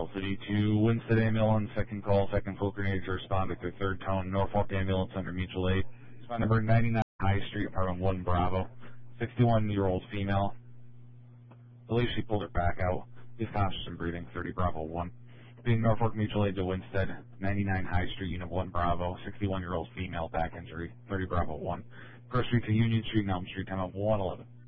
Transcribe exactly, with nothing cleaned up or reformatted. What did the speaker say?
City to Winston Ambulance, second call, second full grenade to respond with their third tone, Norfolk Ambulance under mutual aid. Respond number ninety-nine High Street, apartment one Bravo, sixty-one-year-old female. I believe she pulled her back out. Is conscious and breathing, thirty Bravo one. Being Norfolk mutual aid to Winstead, ninety-nine High Street, unit one Bravo, sixty-one-year-old female, back injury, thirty Bravo one. First Street to Union Street, Elm Street, time of one eleven.